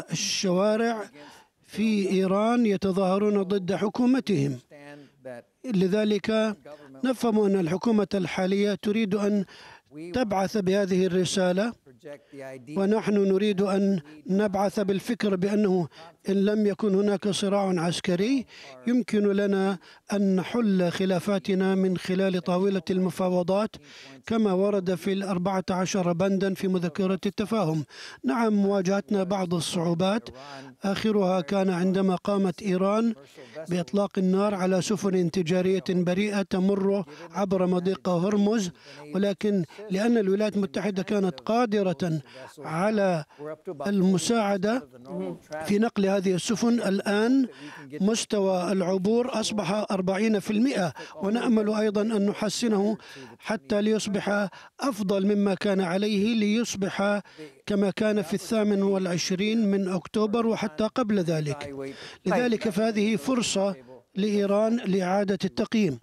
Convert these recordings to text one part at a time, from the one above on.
الشوارع في إيران يتظاهرون ضد حكومتهم. لذلك نفهم أن الحكومة الحالية تريد أن تبعث بهذه الرسالة، ونحن نريد أن نبعث بالفكر بأنه إن لم يكن هناك صراع عسكري يمكن لنا أن نحل خلافاتنا من خلال طاولة المفاوضات كما ورد في 14 بندا في مذكرة التفاهم. نعم، واجهتنا بعض الصعوبات، آخرها كان عندما قامت إيران بإطلاق النار على سفن تجارية بريئة تمر عبر مضيق هرمز، ولكن لأن الولايات المتحدة كانت قادرة على المساعدة في نقل هذه السفن، الآن مستوى العبور أصبح 40%، ونأمل أيضا أن نحسنه حتى ليصبح أفضل مما كان عليه، ليصبح كما كان في 28 من أكتوبر وحتى قبل ذلك. لذلك فهذه فرصة لإيران لإعادة التقييم.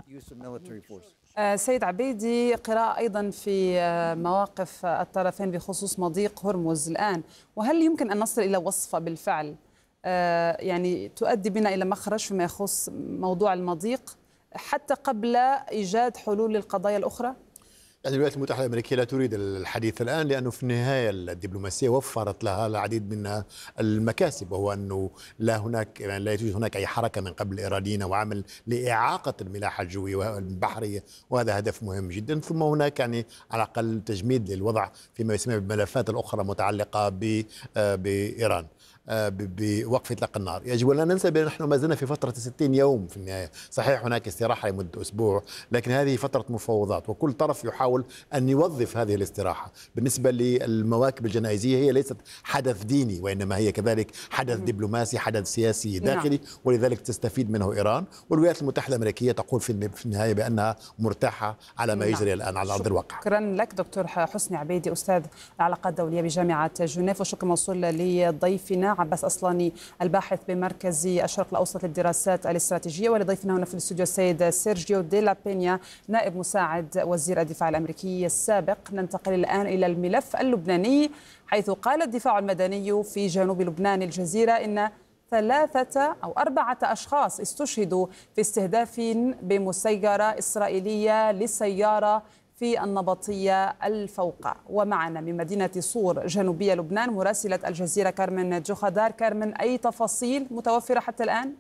سيد عبيدي، قراءة أيضا في مواقف الطرفين بخصوص مضيق هرمز الآن، وهل يمكن أن نصل إلى وصفة بالفعل يعني تؤدي بنا إلى مخرج فيما يخص موضوع المضيق حتى قبل إيجاد حلول للقضايا الأخرى؟ يعني الولايات المتحدة الأمريكية لا تريد الحديث الآن، لأنه في النهاية الدبلوماسية وفرت لها العديد من المكاسب، وهو أنه لا يوجد هناك أي حركة من قبل الإيرانيين وعمل لإعاقة الملاحة الجوية والبحرية، وهذا هدف مهم جدا. ثم هناك يعني على الأقل تجميد للوضع فيما يسمى بالملفات الأخرى متعلقة بإيران بوقف إطلاق النار. يجب أن ننسى بأن نحن ما زلنا في فترة 60 يوم في النهاية. صحيح هناك استراحة لمدة أسبوع، لكن هذه فترة مفاوضات، وكل طرف يحاول أن يوظف هذه الاستراحة. بالنسبة للمواكب الجنائزية هي ليست حدث ديني، وإنما هي كذلك حدث دبلوماسي، حدث سياسي داخلي، ولذلك تستفيد منه إيران. والولايات المتحدة الأمريكية تقول في النهاية بأنها مرتاحة على ما يجري الآن على أرض الواقع. شكرا لك دكتور حسني عبيدي، أستاذ العلاقات الدولية بجامعة جنيف، وشكر موصول لضيفنا عباس أصلاني الباحث بمركز الشرق الأوسط للدراسات الاستراتيجية، ولضيفنا هنا في الاستوديو السيد سيرجيو دي لا بينيا نائب مساعد وزير الدفاع الأمريكي السابق. ننتقل الآن إلى الملف اللبناني، حيث قال الدفاع المدني في جنوب لبنان الجزيرة إن 3 أو 4 أشخاص استشهدوا في استهداف بمسيرة إسرائيلية لسيارة في النبطية الفوقع. ومعنا من مدينة صور جنوبية لبنان مراسلة الجزيرة كارمن جوخدار. كارمن، أي تفاصيل متوفرة حتى الآن؟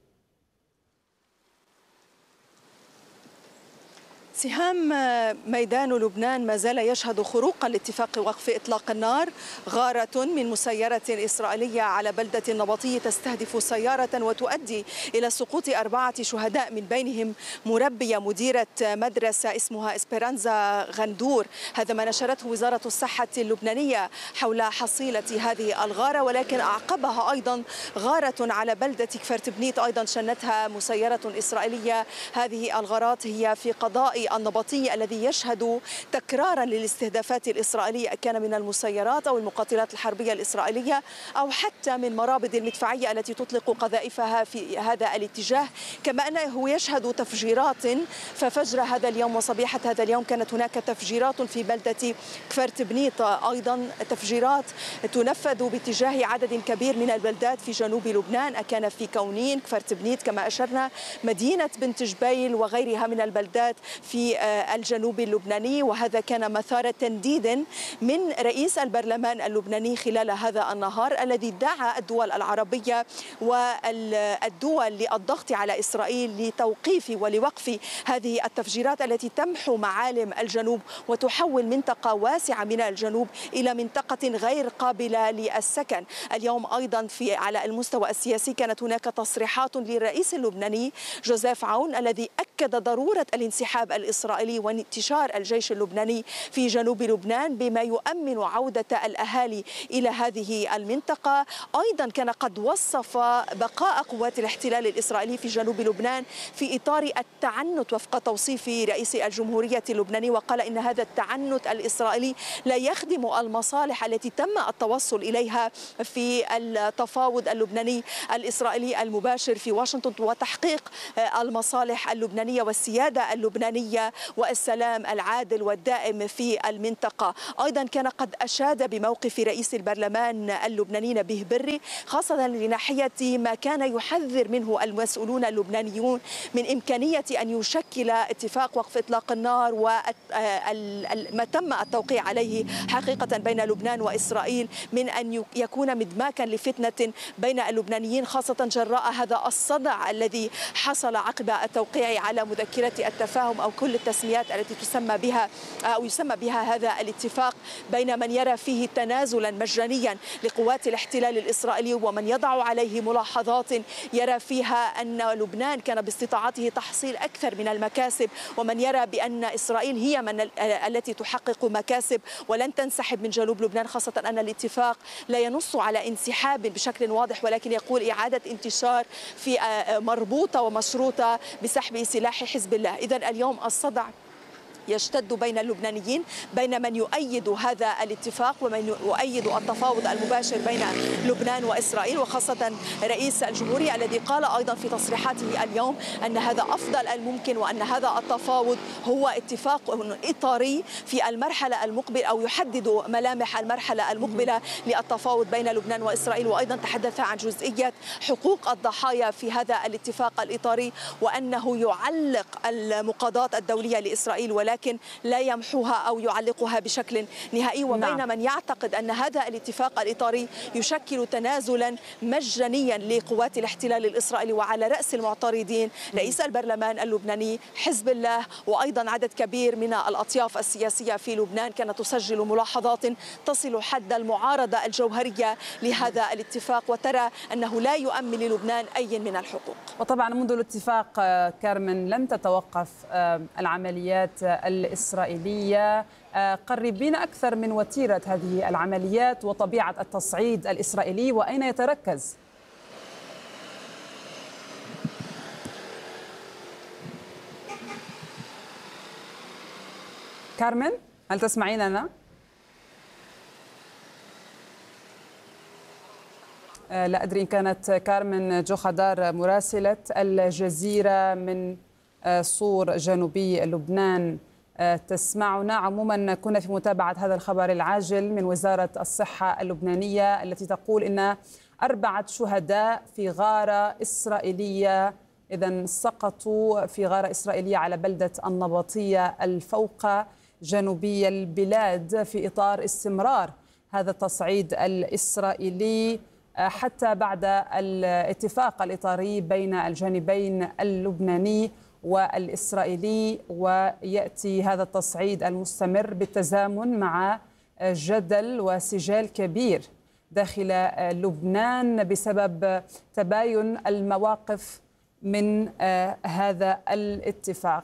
سهام، ميدان لبنان ما زال يشهد خروقا لاتفاق وقف إطلاق النار. غارة من مسيرة إسرائيلية على بلدة النبطية تستهدف سيارة وتؤدي إلى سقوط 4 شهداء، من بينهم مربية مديرة مدرسة اسمها إسبيرانزا غندور. هذا ما نشرته وزارة الصحة اللبنانية حول حصيلة هذه الغارة، ولكن أعقبها أيضا غارة على بلدة كفرتبنيت أيضا شنتها مسيرة إسرائيلية. هذه الغارات هي في قضاء النبطي الذي يشهد تكرارا للاستهدافات الإسرائيلية، كان من المسيرات أو المقاتلات الحربية الإسرائيلية أو حتى من مرابط المدفعية التي تطلق قذائفها في هذا الاتجاه. كما أنه يشهد تفجيرات، ففجر هذا اليوم وصبيحة هذا اليوم كانت هناك تفجيرات في بلدة كفرتبنيت، أيضا تفجيرات تنفذ باتجاه عدد كبير من البلدات في جنوب لبنان، كان في كونين، كفرتبنيت كما أشرنا، مدينة بنت جبيل وغيرها من البلدات في الجنوب اللبناني. وهذا كان مثار تنديد من رئيس البرلمان اللبناني خلال هذا النهار، الذي دعا الدول العربية والدول للضغط على إسرائيل لتوقيف ولوقف هذه التفجيرات التي تمحو معالم الجنوب وتحول منطقة واسعة من الجنوب إلى منطقة غير قابلة للسكن. اليوم أيضا على المستوى السياسي كانت هناك تصريحات للرئيس اللبناني جوزيف عون، الذي أكد ضرورة الانسحاب الإسرائيلي وانتشار الجيش اللبناني في جنوب لبنان بما يؤمن عودة الأهالي إلى هذه المنطقة. أيضا كان قد وصف بقاء قوات الاحتلال الإسرائيلي في جنوب لبنان في إطار التعنت وفق توصيف رئيس الجمهورية اللبناني، وقال إن هذا التعنت الإسرائيلي لا يخدم المصالح التي تم التوصل إليها في التفاوض اللبناني الإسرائيلي المباشر في واشنطن، وتحقيق المصالح اللبنانية والسيادة اللبنانية الأمنية والسلام العادل والدائم في المنطقة. أيضا كان قد أشاد بموقف رئيس البرلمان اللبناني نبيه بري، خاصة لناحية ما كان يحذر منه المسؤولون اللبنانيون من إمكانية أن يشكل اتفاق وقف إطلاق النار وما تم التوقيع عليه حقيقة بين لبنان وإسرائيل من أن يكون مدماكا لفتنة بين اللبنانيين، خاصة جراء هذا الصدع الذي حصل عقب التوقيع على مذكرة التفاهم أو كل التسميات التي تسمى بها أو يسمى بها هذا الاتفاق، بين من يرى فيه تنازلا مجانيا لقوات الاحتلال الإسرائيلي ومن يضع عليه ملاحظات يرى فيها أن لبنان كان باستطاعته تحصيل أكثر من المكاسب، ومن يرى بأن إسرائيل هي من التي تحقق مكاسب ولن تنسحب من جنوب لبنان، خاصة أن الاتفاق لا ينص على انسحاب بشكل واضح ولكن يقول إعادة انتشار في مربوطة ومشروطة بسحب سلاح حزب الله. إذن اليوم الصدع يشتد بين اللبنانيين، بين من يؤيد هذا الاتفاق ومن يؤيد التفاوض المباشر بين لبنان وإسرائيل، وخاصة رئيس الجمهورية الذي قال أيضا في تصريحاته اليوم أن هذا أفضل الممكن وأن هذا التفاوض هو اتفاق إطاري في المرحلة المقبلة أو يحدد ملامح المرحلة المقبلة للتفاوض بين لبنان وإسرائيل. وأيضا تحدث عن جزئية حقوق الضحايا في هذا الاتفاق الإطاري وأنه يعلق المقاضاة الدولية لإسرائيل ولكن لا يمحوها أو يعلقها بشكل نهائي، وبين من يعتقد أن هذا الاتفاق الإطاري يشكل تنازلا مجانيا لقوات الاحتلال الإسرائيلي. وعلى رأس المعترضين رئيس البرلمان اللبناني، حزب الله، وأيضا عدد كبير من الأطياف السياسية في لبنان كانت تسجل ملاحظات تصل حد المعارضة الجوهرية لهذا الاتفاق وترى أنه لا يؤمن للبنان أي من الحقوق. وطبعا منذ الاتفاق كارمن لم تتوقف العمليات الإسرائيلية. قربين أكثر من وتيرة هذه العمليات وطبيعة التصعيد الإسرائيلي وأين يتركز؟ كارمن هل تسمعيننا؟ لا أدري إن كانت كارمن جوخدار مراسلة الجزيرة من صور جنوبي لبنان تسمعنا. عموما كنا في متابعة هذا الخبر العاجل من وزارة الصحة اللبنانية التي تقول إن 4 شهداء في غارة إسرائيلية إذن سقطوا في غارة إسرائيلية على بلدة النبطية الفوق جنوبي البلاد في إطار استمرار هذا التصعيد الإسرائيلي حتى بعد الاتفاق الإطاري بين الجانبين اللبناني والإسرائيلي. ويأتي هذا التصعيد المستمر بالتزامن مع جدل وسجال كبير داخل لبنان بسبب تباين المواقف من هذا الاتفاق.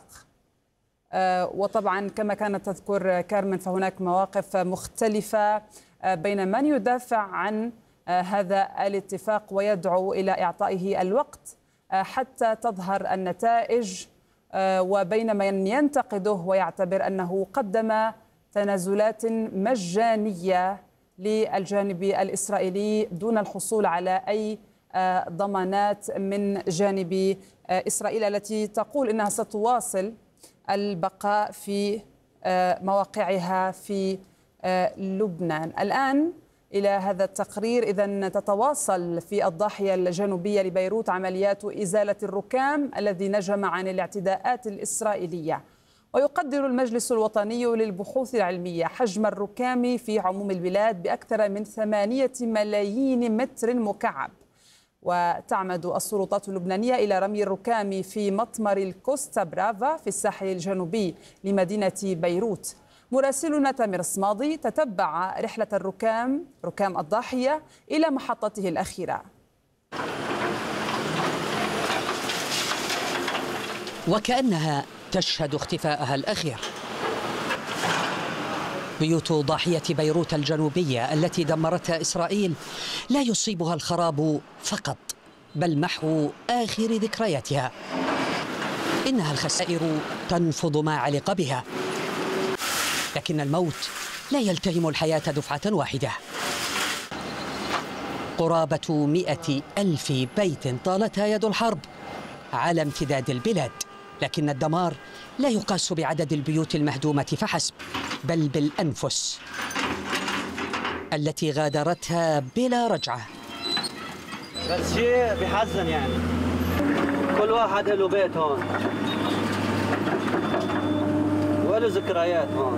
وطبعا كما كانت تذكر كارمن فهناك مواقف مختلفة بين من يدافع عن هذا الاتفاق ويدعو إلى إعطائه الوقت حتى تظهر النتائج، وبين من ينتقده ويعتبر أنه قدم تنازلات مجانية للجانب الإسرائيلي دون الحصول على أي ضمانات من جانب إسرائيل التي تقول إنها ستواصل البقاء في مواقعها في لبنان. الآن إلى هذا التقرير إذن تتواصل في الضاحية الجنوبية لبيروت عمليات إزالة الركام الذي نجم عن الاعتداءات الإسرائيلية. ويقدر المجلس الوطني للبحوث العلمية حجم الركام في عموم البلاد بأكثر من 8 ملايين متر مكعب. وتعمد السلطات اللبنانية إلى رمي الركام في مطمر الكوستا برافا في الساحل الجنوبي لمدينة بيروت. مراسلنا تامر الصمادي تتبع رحلة ركام الضاحية إلى محطته الأخيرة. وكأنها تشهد اختفاءها الأخير. بيوت ضاحية بيروت الجنوبية التي دمرتها إسرائيل لا يصيبها الخراب فقط بل محو آخر ذكرياتها. إنها الخسائر تنفض ما علق بها، لكن الموت لا يلتهم الحياة دفعة واحدة. قرابة 100,000 بيت طالتها يد الحرب على امتداد البلاد. لكن الدمار لا يقاس بعدد البيوت المهدومة فحسب، بل بالأنفس التي غادرتها بلا رجعة. بس شيء بحزن يعني، كل واحد له بيت هون وله ذكريات هون،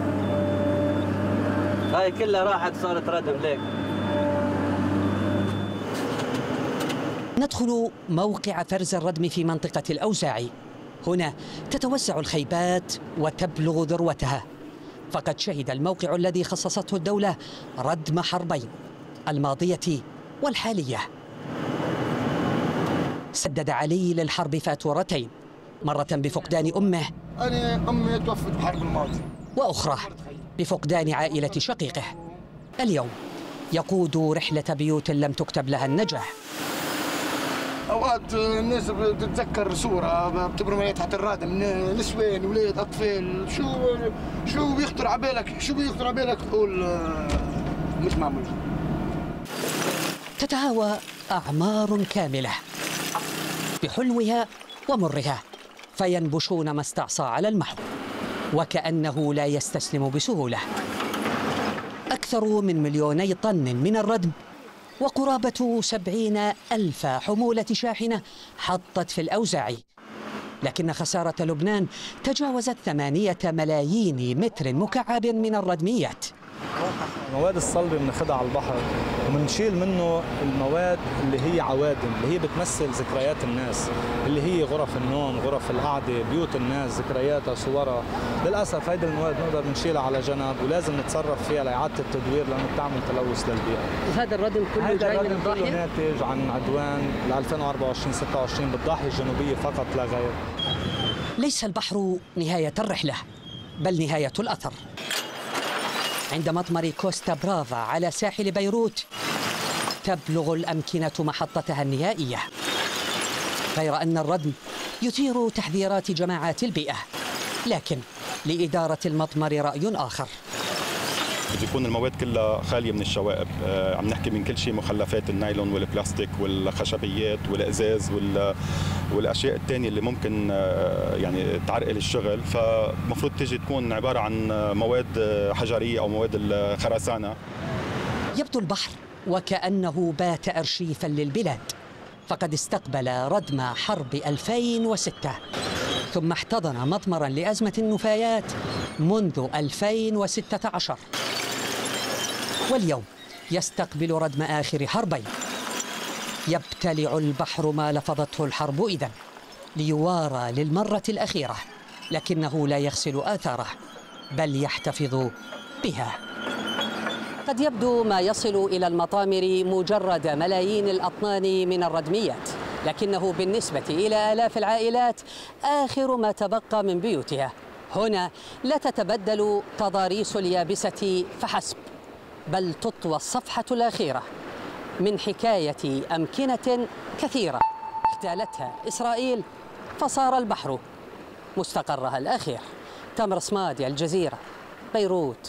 هاي كلها راحت صارت ردم ليك. ندخل موقع فرز الردم في منطقة الأوزاعي. هنا تتوزع الخيبات وتبلغ ذروتها، فقد شهد الموقع الذي خصصته الدولة ردم حربين، الماضية والحالية. سدد علي للحرب فاتورتين، مرة بفقدان أمه، أنا أمي توفت بحرب الماضي، وأخرى بفقدان عائلة شقيقه. اليوم يقود رحلة بيوت لم تكتب لها النجاح. أوقات الناس بتتذكر صورة بتبرم تحت الرادم، نسوان ولاد أطفال، شو بيخطر على بالك تقول مش معمول. تتهاوى أعمار كاملة بحلوها ومرها، فينبشون ما استعصى على المحو، وكأنه لا يستسلم بسهولة. أكثر من 2 مليون طن من الردم وقرابة 70,000 حمولة شاحنة حطت في الأوزاعي، لكن خسارة لبنان تجاوزت 8 ملايين متر مكعب من الردميات. المواد الصلبة بناخدها على البحر وبنشيل منه المواد اللي هي عوادم، اللي هي بتمثل ذكريات الناس، اللي هي غرف النوم، غرف القعدة، بيوت الناس، ذكرياتها، صورها. للأسف هيدي المواد نقدر نشيلها على جنب ولازم نتصرف فيها لإعادة التدوير لأنه بتعمل تلوث للبيئة. وهذا الردم كله جاي من الضاحية؟ كله ناتج عن عدوان ل 2024-26 بالضاحية الجنوبية فقط لا غير. ليس البحر نهاية الرحلة، بل نهاية الأثر. عند مطمر كوستا برافا على ساحل بيروت تبلغ الأمكنة محطتها النهائية، غير أن الردم يثير تحذيرات جماعات البيئة، لكن لإدارة المطمر رأي آخر. بده يكون المواد كلها خالية من الشوائب، عم نحكي من كل شيء، مخلفات النايلون والبلاستيك والخشبيات والإزاز والأشياء الثانية اللي ممكن يعني تعرقل الشغل، فمفروض تجي تكون عبارة عن مواد حجرية أو مواد الخرسانة. يبدو البحر وكأنه بات أرشيفا للبلاد، فقد استقبل ردم حرب 2006 ثم احتضن مطمرا لأزمة النفايات منذ 2016، واليوم يستقبل ردم آخر حربين. يبتلع البحر ما لفظته الحرب إذن ليوارى للمرة الأخيرة، لكنه لا يغسل آثاره بل يحتفظ بها. قد يبدو ما يصل إلى المطامر مجرد ملايين الأطنان من الردميات، لكنه بالنسبة إلى آلاف العائلات آخر ما تبقى من بيوتها. هنا لا تتبدل تضاريس اليابسة فحسب، بل تطوى الصفحة الأخيرة من حكاية أمكنة كثيرة احتالتها إسرائيل فصار البحر مستقرها الأخير. تامر صمادي، الجزيرة، بيروت.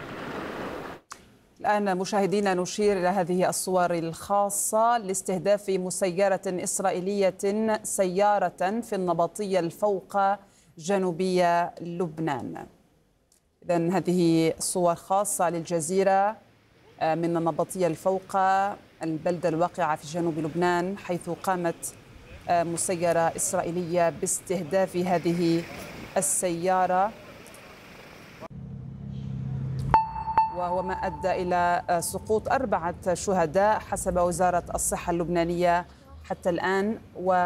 الآن مشاهدينا نشير إلى هذه الصور الخاصة لاستهداف مسيرة إسرائيلية سيارة في النبطية الفوق جنوبية لبنان. إذن هذه صور خاصة للجزيرة من النبطية الفوق، البلدة الواقعة في جنوب لبنان، حيث قامت مسيرة إسرائيلية باستهداف هذه السيارة، وهو ما أدى إلى سقوط 4 شهداء حسب وزارة الصحة اللبنانية حتى الآن.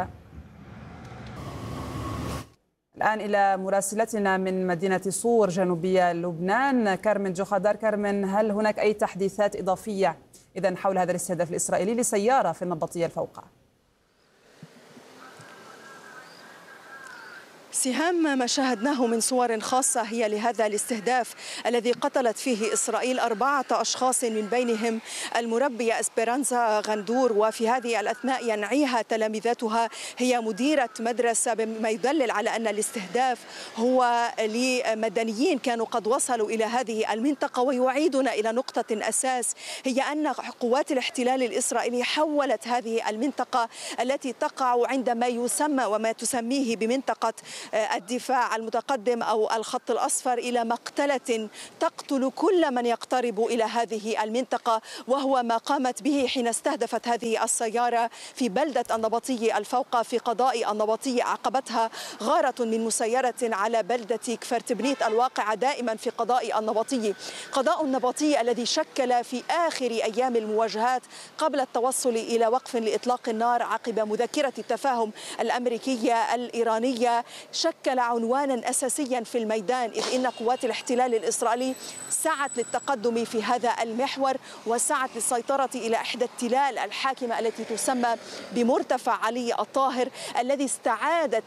الآن إلى مراسلتنا من مدينة صور جنوبية لبنان كارمن جوخادار. كارمن، هل هناك أي تحديثات إضافية إذن حول هذا الاستهداف الإسرائيلي لسيارة في النبطية الفوق؟ سهام، ما شاهدناه من صور خاصة هي لهذا الاستهداف الذي قتلت فيه إسرائيل 4 أشخاص من بينهم المربية إسبيرانزا غندور، وفي هذه الأثناء ينعيها تلامذتها، هي مديرة مدرسة، بما يدلل على أن الاستهداف هو لمدنيين كانوا قد وصلوا إلى هذه المنطقة. ويعيدنا إلى نقطة أساس، هي أن قوات الاحتلال الإسرائيلي حولت هذه المنطقة التي تقع عند ما يسمى وما تسميه بمنطقة الدفاع المتقدم أو الخط الأصفر إلى مقتلة تقتل كل من يقترب إلى هذه المنطقة، وهو ما قامت به حين استهدفت هذه السيارة في بلدة النبطية الفوقة في قضاء النبطية. عقبتها غارة من مسيرة على بلدة كفرتبنيت الواقعة دائما في قضاء النبطية. قضاء النبطية الذي شكل في آخر أيام المواجهات قبل التوصل إلى وقف لإطلاق النار عقب مذكرة التفاهم الأمريكية الإيرانية، شكل عنوانا أساسيا في الميدان، إذ إن قوات الاحتلال الإسرائيلي سعت للتقدم في هذا المحور وسعت للسيطرة إلى إحدى التلال الحاكمة التي تسمى بمرتفع علي الطاهر، الذي استعادت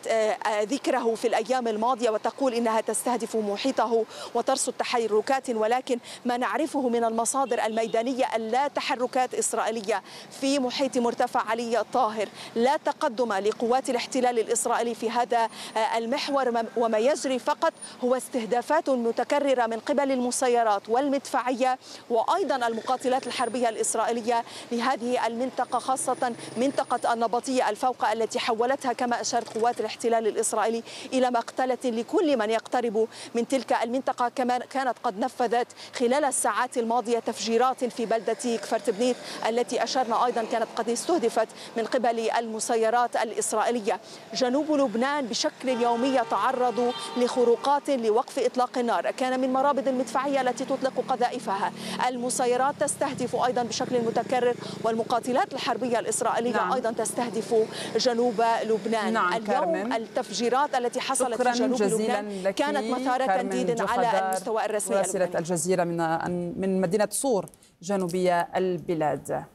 ذكره في الأيام الماضية وتقول إنها تستهدف محيطه وترصد تحركات. ولكن ما نعرفه من المصادر الميدانية أن لا تحركات إسرائيلية في محيط مرتفع علي الطاهر، لا تقدم لقوات الاحتلال الإسرائيلي في هذا المحور، وما يجري فقط هو استهدافات متكررة من قبل المسيرات والمدفعية وأيضا المقاتلات الحربية الإسرائيلية لهذه المنطقة، خاصة منطقة النبطية الفوقة التي حولتها كما أشارت قوات الاحتلال الإسرائيلي إلى مقتلة لكل من يقترب من تلك المنطقة. كما كانت قد نفذت خلال الساعات الماضية تفجيرات في بلدة كفرتبنيت التي أشرنا أيضا كانت قد استهدفت من قبل المسيرات الإسرائيلية. جنوب لبنان بشكل يومي يتعرض لخروقات لوقف إطلاق النار، كان من مرابط المدفعية التي تطلق قذائفها، المسيرات تستهدف أيضا بشكل متكرر، والمقاتلات الحربية الإسرائيلية أيضا تستهدف جنوب لبنان. اليوم التفجيرات التي حصلت في جنوب لبنان كانت مثارة تنديد على المستوى الرسمي. مراسلة الجزيرة من مدينة صور جنوبية البلاد.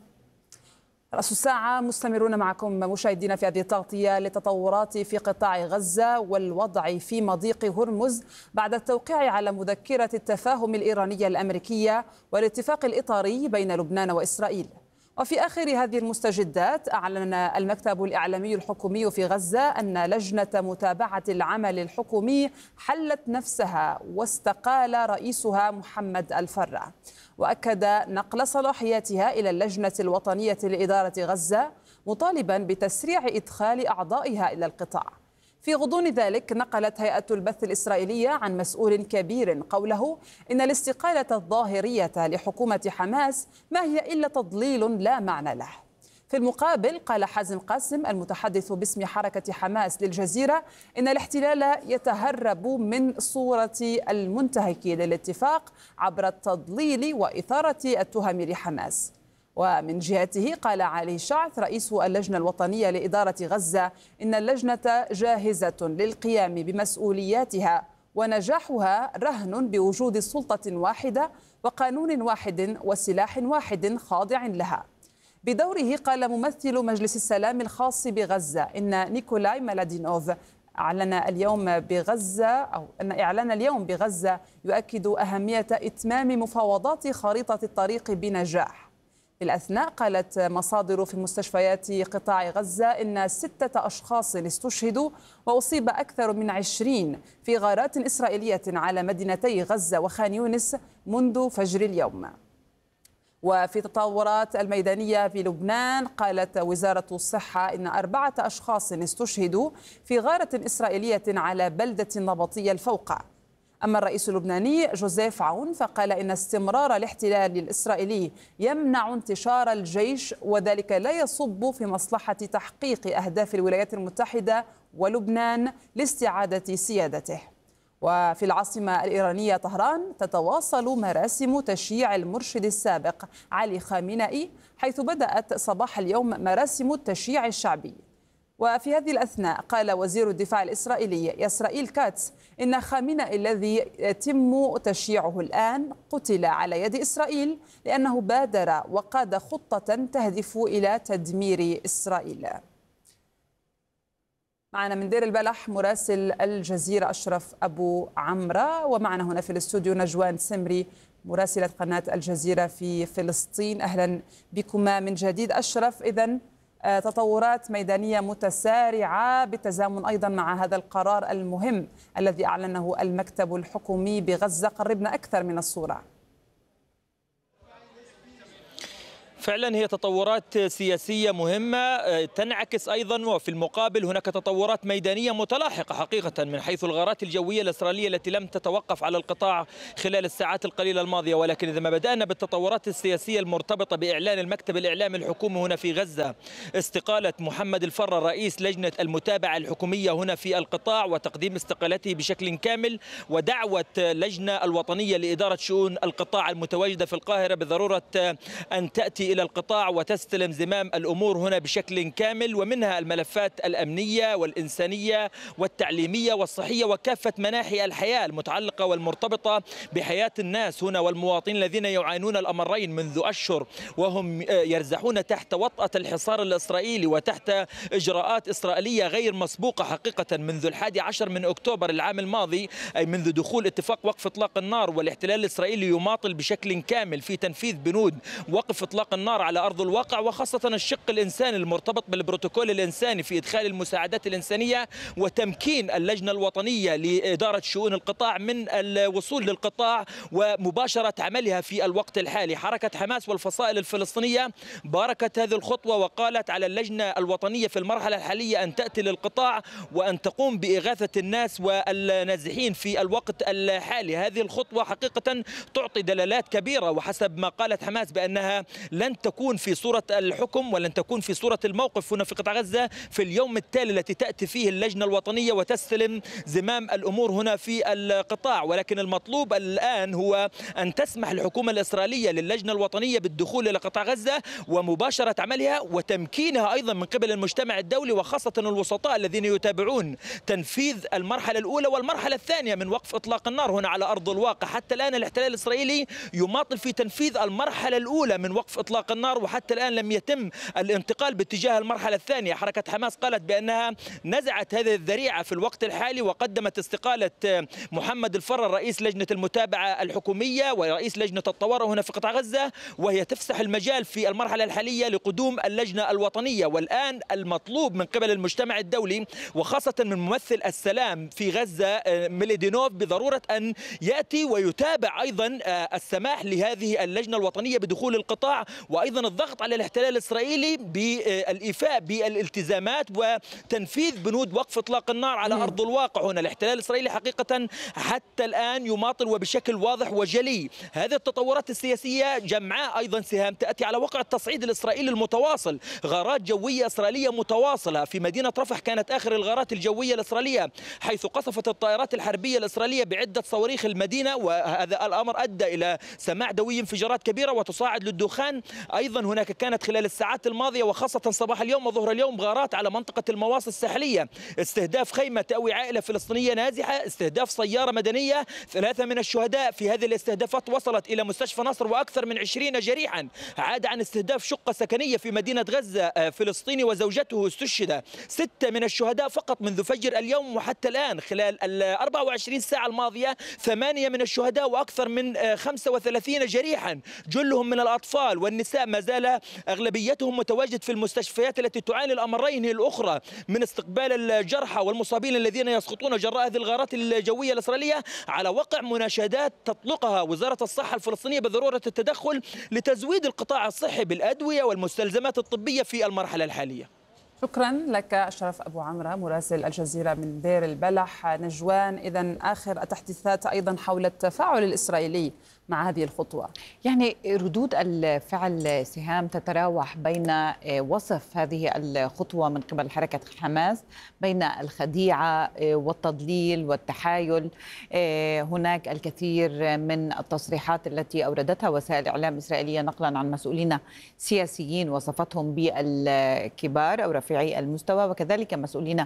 رأس الساعة مستمرون معكم مشاهدينا في هذه التغطية للتطورات في قطاع غزة والوضع في مضيق هرمز بعد التوقيع على مذكرة التفاهم الإيرانية الأمريكية والاتفاق الإطاري بين لبنان وإسرائيل. وفي آخر هذه المستجدات أعلن المكتب الإعلامي الحكومي في غزة أن لجنة متابعة العمل الحكومي حلت نفسها واستقال رئيسها محمد الفرة، وأكد نقل صلاحياتها إلى اللجنة الوطنية لإدارة غزة مطالبا بتسريع إدخال أعضائها إلى القطاع. في غضون ذلك نقلت هيئة البث الإسرائيلية عن مسؤول كبير قوله إن الاستقالة الظاهرية لحكومة حماس ما هي إلا تضليل لا معنى له. في المقابل قال حازم قاسم المتحدث باسم حركة حماس للجزيرة إن الاحتلال يتهرب من صورة المنتهك للاتفاق عبر التضليل وإثارة التهم لحماس. ومن جهته قال علي شعث رئيس اللجنة الوطنية لإدارة غزة إن اللجنة جاهزة للقيام بمسؤولياتها ونجاحها رهن بوجود سلطة واحدة وقانون واحد وسلاح واحد خاضع لها. بدوره قال ممثل مجلس السلام الخاص بغزة إن نيكولاي مالادينوف أعلن إعلان اليوم بغزة يؤكد أهمية إتمام مفاوضات خريطة الطريق بنجاح. في الأثناء قالت مصادر في مستشفيات قطاع غزة إن 6 أشخاص استشهدوا وأصيب أكثر من 20 في غارات إسرائيلية على مدينتي غزة وخان يونس منذ فجر اليوم. وفي التطورات الميدانية في لبنان قالت وزارة الصحة إن 4 أشخاص استشهدوا في غارة إسرائيلية على بلدة النبطية الفوقة. أما الرئيس اللبناني جوزيف عون فقال إن استمرار الاحتلال الإسرائيلي يمنع انتشار الجيش وذلك لا يصب في مصلحة تحقيق أهداف الولايات المتحدة ولبنان لاستعادة سيادته. وفي العاصمة الإيرانية طهران تتواصل مراسم تشييع المرشد السابق علي خامنئي، حيث بدأت صباح اليوم مراسم التشييع الشعبي. وفي هذه الأثناء قال وزير الدفاع الإسرائيلي إسرائيل كاتس إن خامنئي الذي يتم تشييعه الآن قتل على يد إسرائيل لأنه بادر وقاد خطة تهدف إلى تدمير إسرائيل. معنا من دير البلح مراسل الجزيرة أشرف أبو عمرة، ومعنا هنا في الاستوديو نجوان سمري مراسلة قناة الجزيرة في فلسطين. أهلا بكما من جديد. أشرف، إذن تطورات ميدانية متسارعة بالتزامن أيضا مع هذا القرار المهم الذي أعلنه المكتب الحكومي بغزة. قربنا أكثر من الصورة. فعلا هي تطورات سياسية مهمة تنعكس أيضا، وفي المقابل هناك تطورات ميدانية متلاحقة حقيقة من حيث الغارات الجوية الإسرائيلية التي لم تتوقف على القطاع خلال الساعات القليلة الماضية. ولكن إذا ما بدأنا بالتطورات السياسية المرتبطة بإعلان المكتب الإعلامي الحكومي هنا في غزة استقالة محمد الفرة رئيس لجنة المتابعة الحكومية هنا في القطاع وتقديم استقالته بشكل كامل، ودعوة اللجنة الوطنية لإدارة شؤون القطاع المتواجدة في القاهرة بضرورة أن تأتي إلى القطاع وتستلم زمام الأمور هنا بشكل كامل، ومنها الملفات الأمنية والإنسانية والتعليمية والصحية وكافة مناحي الحياة المتعلقة والمرتبطة بحياة الناس هنا والمواطنين الذين يعانون الأمرين منذ أشهر وهم يرزحون تحت وطأة الحصار الإسرائيلي وتحت إجراءات إسرائيلية غير مسبوقة حقيقة منذ 11 من أكتوبر العام الماضي، أي منذ دخول اتفاق وقف إطلاق النار. والاحتلال الإسرائيلي يماطل بشكل كامل في تنفيذ بنود وقف إطلاق النار على أرض الواقع، وخاصة الشق الإنساني المرتبط بالبروتوكول الإنساني في إدخال المساعدات الإنسانية وتمكين اللجنة الوطنية لإدارة شؤون القطاع من الوصول للقطاع ومباشرة عملها في الوقت الحالي. حركة حماس والفصائل الفلسطينية باركت هذه الخطوة وقالت على اللجنة الوطنية في المرحلة الحالية أن تأتي للقطاع وأن تقوم بإغاثة الناس والنازحين في الوقت الحالي. هذه الخطوة حقيقة تعطي دلالات كبيرة، وحسب ما قالت حماس بأنها لن تكون في صورة الحكم ولن تكون في صورة الموقف هنا في قطاع غزة في اليوم التالي التي تأتي فيه اللجنة الوطنية وتستلم زمام الأمور هنا في القطاع. ولكن المطلوب الآن هو أن تسمح الحكومة الإسرائيلية للجنة الوطنية بالدخول إلى قطاع غزة ومباشرة عملها وتمكينها أيضا من قبل المجتمع الدولي وخاصة الوسطاء الذين يتابعون تنفيذ المرحلة الأولى والمرحلة الثانية من وقف إطلاق النار هنا على أرض الواقع. حتى الآن الاحتلال الإسرائيلي يماطل في تنفيذ المرحلة الأولى من وقف إطلاق النار، وحتى الآن لم يتم الانتقال باتجاه المرحلة الثانية. حركة حماس قالت بأنها نزعت هذه الذريعة في الوقت الحالي وقدمت استقالة محمد الفرة رئيس لجنة المتابعة الحكومية ورئيس لجنة الطوارئ هنا في قطاع غزة، وهي تفسح المجال في المرحلة الحالية لقدوم اللجنة الوطنية. والآن المطلوب من قبل المجتمع الدولي وخاصة من ممثل السلام في غزة ميليدينوف بضرورة أن يأتي ويتابع أيضا السماح لهذه اللجنة الوطنية بدخول القطاع، وأيضا الضغط على الاحتلال الإسرائيلي بالإيفاء بالالتزامات وتنفيذ بنود وقف إطلاق النار على أرض الواقع. هنا الاحتلال الإسرائيلي حقيقة حتى الآن يماطل وبشكل واضح وجلي. هذه التطورات السياسية جمعاء أيضا سهام تأتي على وقع التصعيد الإسرائيلي المتواصل. غارات جوية إسرائيلية متواصلة في مدينة رفح كانت آخر الغارات الجوية الإسرائيلية، حيث قصفت الطائرات الحربية الإسرائيلية بعدة صواريخ المدينة، وهذا الأمر أدى إلى سماع دوي انفجارات كبيرة وتصاعد للدخان. أيضا هناك كانت خلال الساعات الماضية وخاصة صباح اليوم وظهر اليوم غارات على منطقة المواصي الساحلية، استهداف خيمة تأوي عائلة فلسطينية نازحة، استهداف سيارة مدنية. 3 من الشهداء في هذه الاستهدافات وصلت إلى مستشفى نصر وأكثر من 20 جريحا. عاد عن استهداف شقة سكنية في مدينة غزة فلسطيني وزوجته استشهد. 6 من الشهداء فقط منذ فجر اليوم وحتى الآن خلال 24 ساعة الماضية 8 من الشهداء وأكثر من 35 جريحا، جلهم من الأطفال والنساء. ما زال أغلبيتهم متواجد في المستشفيات التي تعاني الأمرين الأخرى من استقبال الجرحى والمصابين الذين يسقطون جراء هذه الغارات الجوية الإسرائيلية، على وقع مناشدات تطلقها وزارة الصحة الفلسطينية بضرورة التدخل لتزويد القطاع الصحي بالأدوية والمستلزمات الطبية في المرحلة الحالية. شكرا لك أشرف أبو عمرة مراسل الجزيرة من دير البلح. نجوان، إذن آخر التحديثات أيضا حول التفاعل الإسرائيلي مع هذه الخطوة. يعني ردود الفعل سهام تتراوح بين وصف هذه الخطوة من قبل حركة حماس بين الخديعة والتضليل والتحايل. هناك الكثير من التصريحات التي أوردتها وسائل إعلام إسرائيلية نقلا عن مسؤولين سياسيين وصفتهم بالكبار أو رفيعي المستوى، وكذلك مسؤولين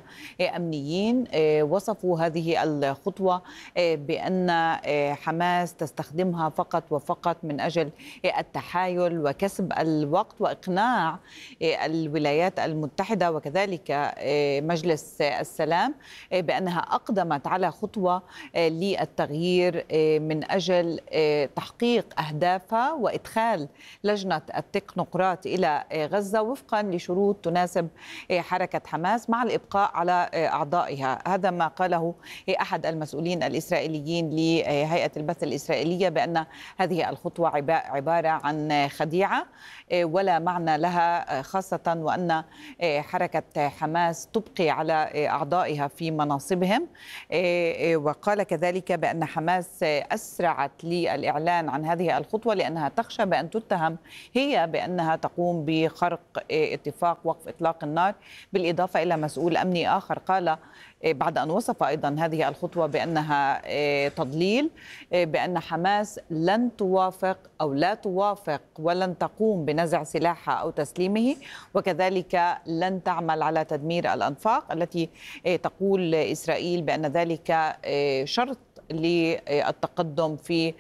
أمنيين وصفوا هذه الخطوة بأن حماس تستخدمها فقط وفقط من أجل التحايل وكسب الوقت وإقناع الولايات المتحدة وكذلك مجلس السلام بأنها أقدمت على خطوة للتغيير من أجل تحقيق أهدافها وإدخال لجنة التكنوقراط إلى غزة وفقا لشروط تناسب حركة حماس مع الإبقاء على أعضائها. هذا ما قاله أحد المسؤولين الإسرائيليين لهيئة البث الإسرائيلية بأن هذه الخطوة عبارة عن خديعة ولا معنى لها، خاصة وأن حركة حماس تبقي على أعضائها في مناصبهم. وقال كذلك بأن حماس أسرعت للإعلان عن هذه الخطوة لأنها تخشى بأن تتهم هي بأنها تقوم بخرق اتفاق وقف إطلاق النار. بالإضافة إلى مسؤول أمني آخر قال بعد أن وصف أيضا هذه الخطوة بأنها تضليل، بأن حماس لن توافق أو لا توافق ولن تقوم بنزع سلاحها أو تسليمه، وكذلك لن تعمل على تدمير الأنفاق التي تقول إسرائيل بأن ذلك شرط للتقدم في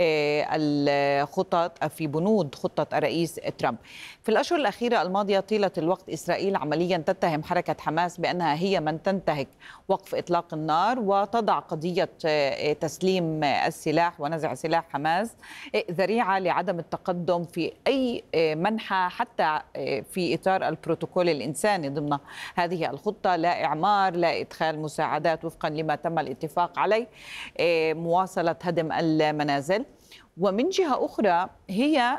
الخطط في بنود خطة الرئيس ترامب. في الأشهر الأخيرة الماضية طيلة الوقت إسرائيل عمليا تتهم حركة حماس بأنها هي من تنتهك وقف إطلاق النار وتضع قضية تسليم السلاح ونزع سلاح حماس ذريعة لعدم التقدم في أي منحى حتى في إطار البروتوكول الإنساني ضمن هذه الخطة، لا إعمار لا إدخال مساعدات وفقا لما تم الاتفاق عليه، مواصلة هدم المنازل. ومن جهة أخرى هي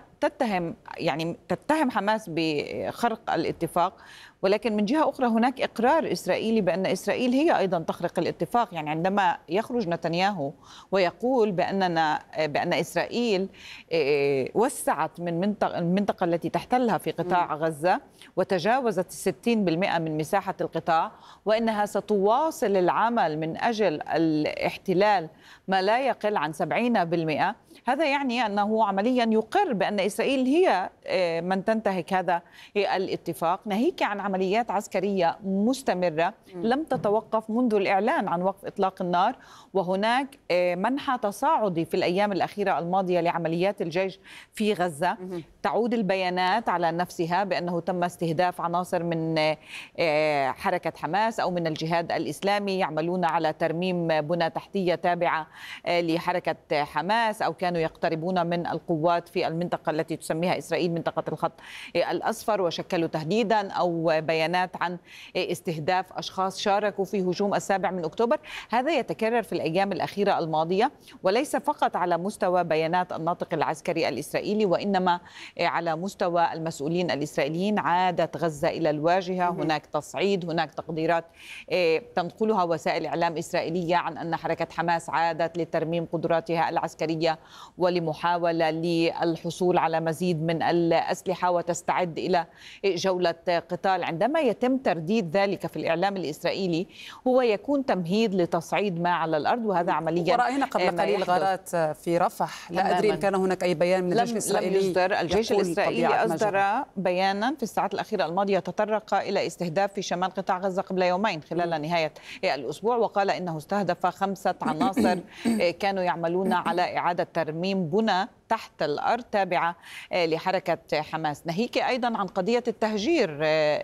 تتهم حماس بخرق الاتفاق، ولكن من جهة أخرى هناك إقرار إسرائيلي بأن إسرائيل هي أيضا تخرق الاتفاق. يعني عندما يخرج نتنياهو ويقول بأن إسرائيل وسعت من المنطقة التي تحتلها في قطاع غزة وتجاوزت 60% من مساحة القطاع، وإنها ستواصل العمل من أجل الاحتلال ما لا يقل عن 70%، هذا يعني أنه عمليا يقر بأن إسرائيل هي من تنتهك هذا الاتفاق، ناهيك عن عمليات عسكرية مستمرة لم تتوقف منذ الإعلان عن وقف إطلاق النار. وهناك منحى تصاعدي في الأيام الأخيرة الماضية لعمليات الجيش في غزة، تعود البيانات على نفسها بأنه تم استهداف عناصر من حركة حماس أو من الجهاد الإسلامي يعملون على ترميم بنى تحتية تابعة لحركة حماس أو كانوا يقتربون من القوات في المنطقة التي تسميها إسرائيل منطقة الخط الأصفر وشكلوا تهديدا، أو بيانات عن استهداف أشخاص شاركوا في هجوم 7 أكتوبر. هذا يتكرر في الأيام الأخيرة الماضية، وليس فقط على مستوى بيانات الناطق العسكري الإسرائيلي وإنما على مستوى المسؤولين الإسرائيليين. عادت غزة إلى الواجهة، هناك تصعيد، هناك تقديرات تنقلها وسائل إعلام إسرائيلية عن أن حركة حماس عادت لترميم قدراتها العسكرية ولمحاولة للحصول على مزيد من الأسلحة وتستعد إلى جولة قتال. عندما يتم ترديد ذلك في الإعلام الإسرائيلي هو يكون تمهيد لتصعيد ما على الأرض، وهذا عمليا ورأينا قبل قليل غارات في رفح. لا أدري إن كان هناك أي بيان من الجيش الإسرائيلي. الجيش الإسرائيلي أصدر بيانا في الساعات الأخيرة الماضية تطرق إلى استهداف في شمال قطاع غزة قبل يومين خلال نهاية الأسبوع، وقال إنه استهدف 5 عناصر كانوا يعملون على إعادة ترميم بنى تحت الأرض تابعة لحركة حماس. ناهيك أيضا عن قضية التهجير،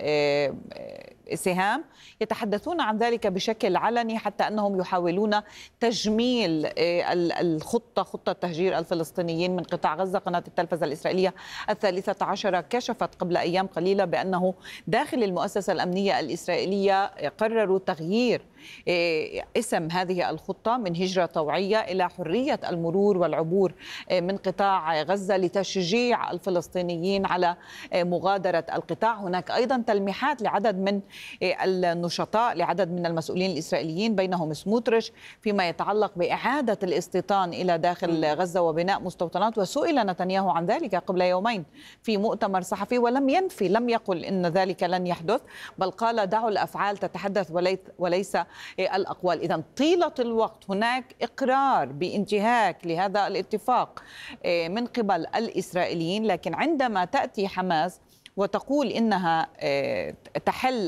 سهام يتحدثون عن ذلك بشكل علني حتى أنهم يحاولون تجميل خطة تهجير الفلسطينيين من قطاع غزة. قناة التلفزة الإسرائيلية 13 كشفت قبل أيام قليلة بأنه داخل المؤسسة الأمنية الإسرائيلية قرروا تغيير اسم هذه الخطة من هجرة طوعية إلى حرية المرور والعبور من قطاع غزة لتشجيع الفلسطينيين على مغادرة القطاع. هناك أيضا تلميحات لعدد من النشطاء لعدد من المسؤولين الإسرائيليين بينهم سموتريش فيما يتعلق بإعادة الاستيطان إلى داخل غزة وبناء مستوطنات، وسئل نتنياهو عن ذلك قبل يومين في مؤتمر صحفي ولم ينفي، لم يقل إن ذلك لن يحدث، بل قال دعوا الأفعال تتحدث وليس الأقوال. إذن طيلة الوقت هناك إقرار بانتهاك لهذا الاتفاق من قبل الإسرائيليين، لكن عندما تأتي حماس وتقول إنها تحل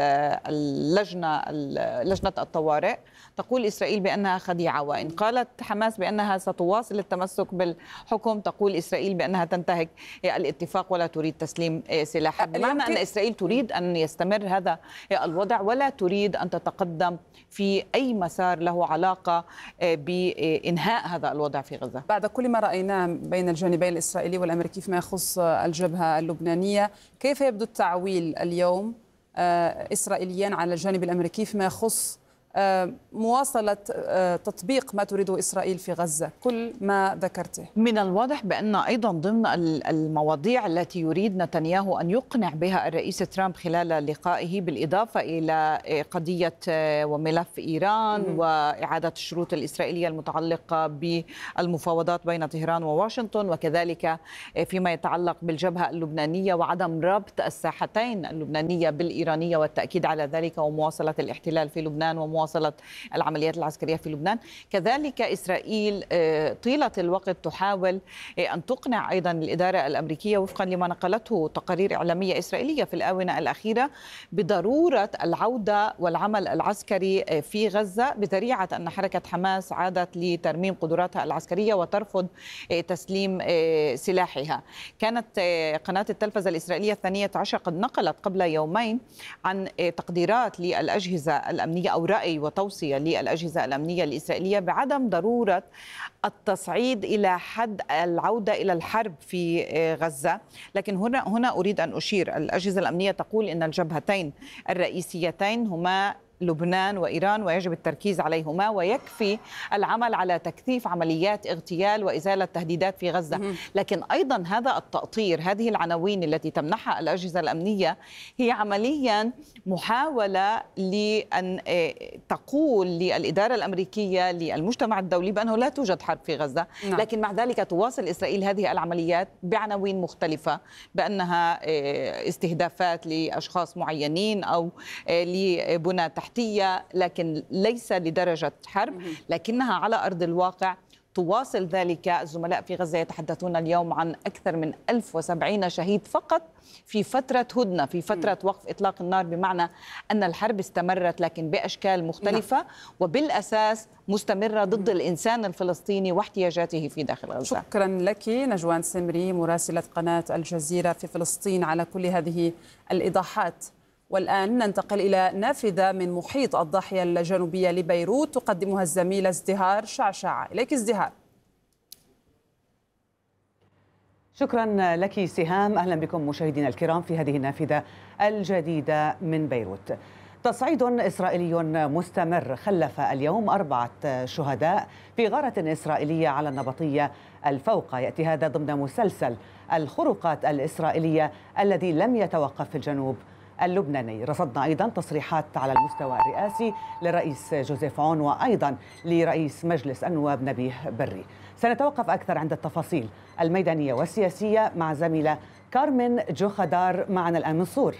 لجنة الطوارئ، تقول إسرائيل بأنها خديعة. وإن قالت حماس بأنها ستواصل التمسك بالحكم، تقول إسرائيل بأنها تنتهك الاتفاق ولا تريد تسليم سلاحها. بمعنى أن إسرائيل تريد أن يستمر هذا الوضع ولا تريد أن تتقدم في أي مسار له علاقة بإنهاء هذا الوضع في غزة. بعد كل ما رأيناه بين الجانبين الإسرائيلي والأمريكي فيما يخص الجبهة اللبنانية، كيف يبدو التعويل اليوم إسرائيليا على الجانب الأمريكي فيما يخص مواصلة تطبيق ما تريده إسرائيل في غزة؟ كل ما ذكرته من الواضح بأن أيضا ضمن المواضيع التي يريد نتنياهو أن يقنع بها الرئيس ترامب خلال لقائه، بالإضافة إلى قضية وملف إيران وإعادة الشروط الإسرائيلية المتعلقة بالمفاوضات بين طهران وواشنطن، وكذلك فيما يتعلق بالجبهة اللبنانية وعدم ربط الساحتين اللبنانية بالإيرانية والتأكيد على ذلك، ومواصلة الاحتلال في لبنان ومواصلة العمليات العسكرية في لبنان. كذلك إسرائيل طيلة الوقت تحاول أن تقنع أيضا الإدارة الأمريكية وفقا لما نقلته تقارير إعلامية إسرائيلية في الآونة الأخيرة بضرورة العودة والعمل العسكري في غزة، بذريعة أن حركة حماس عادت لترميم قدراتها العسكرية وترفض تسليم سلاحها. كانت قناة التلفزة الإسرائيلية 12 قد نقلت قبل يومين عن تقديرات للأجهزة الأمنية أو رأي وتوصية للأجهزة الأمنية الإسرائيلية بعدم ضرورة التصعيد إلى حد العودة إلى الحرب في غزة. لكن هنا أريد أن أشير، الأجهزة الأمنية تقول إن الجبهتين الرئيسيتين هما لبنان وإيران ويجب التركيز عليهما، ويكفي العمل على تكثيف عمليات اغتيال وإزالة تهديدات في غزة. لكن أيضا هذا التأطير، هذه العناوين التي تمنحها الأجهزة الأمنية هي عمليا محاولة لأن تقول للإدارة الأمريكية للمجتمع الدولي بأنه لا توجد حرب في غزة. لكن مع ذلك تواصل إسرائيل هذه العمليات بعناوين مختلفة بأنها استهدافات لأشخاص معينين أو لبنى تحتية، لكن ليس لدرجة حرب، لكنها على أرض الواقع تواصل ذلك. الزملاء في غزة يتحدثون اليوم عن أكثر من 1070 شهيد فقط في فترة هدنة، في فترة وقف إطلاق النار، بمعنى أن الحرب استمرت لكن بأشكال مختلفة وبالأساس مستمرة ضد الإنسان الفلسطيني واحتياجاته في داخل غزة. شكرا لك نجوان سمري مراسلة قناة الجزيرة في فلسطين على كل هذه الإيضاحات. والآن ننتقل إلى نافذة من محيط الضاحية الجنوبية لبيروت تقدمها الزميلة ازدهار شعشع. إليك ازدهار. شكرا لك سهام. أهلا بكم مشاهدينا الكرام في هذه النافذة الجديدة من بيروت. تصعيد إسرائيلي مستمر خلف اليوم 4 شهداء في غارة إسرائيلية على النبطية الفوقة. يأتي هذا ضمن مسلسل الخروقات الإسرائيلية الذي لم يتوقف في الجنوب اللبناني. رصدنا أيضا تصريحات على المستوى الرئاسي للرئيس جوزيف عون وأيضا لرئيس مجلس النواب نبيه بري. سنتوقف أكثر عند التفاصيل الميدانية والسياسية مع زميلة كارمن جوخدار معنا الآن من صور.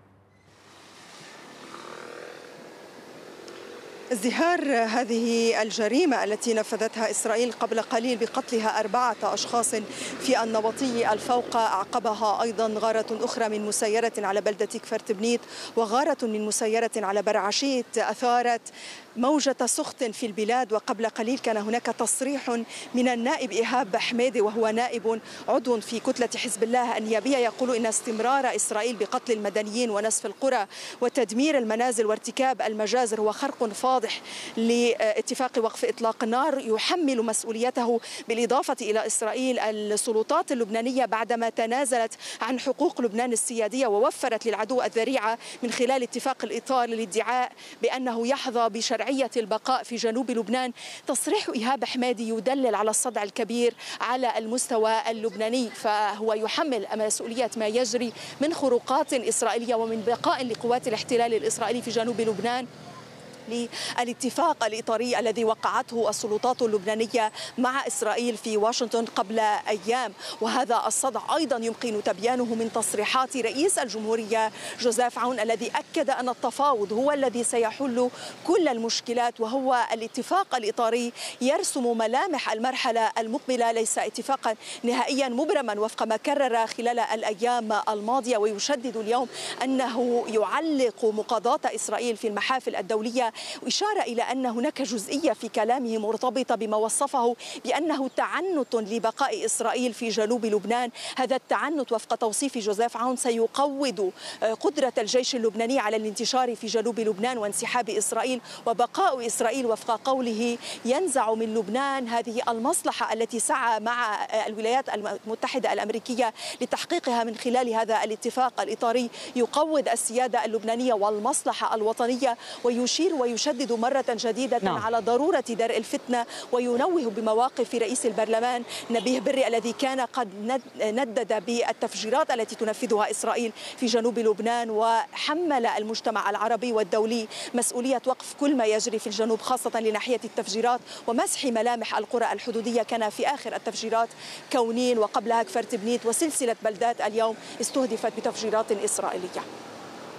ازدهار هذه الجريمة التي نفذتها إسرائيل قبل قليل بقتلها 4 أشخاص في النبطي الفوقة، أعقبها أيضا غارة أخرى من مسيرة على بلدة كفر تبنيت وغارة من مسيرة على برعشيت أثارت موجة سخط في البلاد. وقبل قليل كان هناك تصريح من النائب إيهاب حميدي وهو نائب عضو في كتلة حزب الله النيابية يقول إن استمرار إسرائيل بقتل المدنيين ونسف القرى وتدمير المنازل وارتكاب المجازر هو خرق فاضح لاتفاق وقف إطلاق النار يحمل مسؤوليته بالإضافة إلى إسرائيل السلطات اللبنانية بعدما تنازلت عن حقوق لبنان السيادية ووفرت للعدو الذريعة من خلال اتفاق الإطار للادعاء بأنه يحظى بشرعية البقاء في جنوب لبنان. تصريح إيهاب حمادي يدلل على الصدع الكبير على المستوى اللبناني، فهو يحمل مسؤولية ما يجري من خروقات إسرائيلية ومن بقاء لقوات الاحتلال الإسرائيلي في جنوب لبنان للاتفاق الإطاري الذي وقعته السلطات اللبنانية مع إسرائيل في واشنطن قبل أيام. وهذا الصدع أيضا يمكن تبيانه من تصريحات رئيس الجمهورية جوزيف عون الذي أكد أن التفاوض هو الذي سيحل كل المشكلات، وهو الاتفاق الإطاري يرسم ملامح المرحلة المقبلة، ليس اتفاقا نهائيا مبرما وفق ما كرر خلال الأيام الماضية. ويشدد اليوم أنه يعلق مقاضاة إسرائيل في المحافل الدولية، وإشارة إلى أن هناك جزئية في كلامه مرتبطة بما وصفه بأنه تعنت لبقاء إسرائيل في جنوب لبنان. هذا التعنت وفق توصيف جوزيف عون سيقوض قدرة الجيش اللبناني على الانتشار في جنوب لبنان وانسحاب إسرائيل، وبقاء إسرائيل وفق قوله ينزع من لبنان هذه المصلحة التي سعى مع الولايات المتحدة الأمريكية لتحقيقها من خلال هذا الاتفاق الإطاري، يقوض السيادة اللبنانية والمصلحة الوطنية، ويشير ويشدد مرة جديدة على ضرورة درء الفتنة، وينوه بمواقف رئيس البرلمان نبيه بري الذي كان قد ندد بالتفجيرات التي تنفذها إسرائيل في جنوب لبنان، وحمل المجتمع العربي والدولي مسؤولية وقف كل ما يجري في الجنوب خاصة لناحية التفجيرات ومسح ملامح القرى الحدودية. كان في آخر التفجيرات كونين وقبلها كفر تبنيت وسلسلة بلدات اليوم استهدفت بتفجيرات إسرائيلية.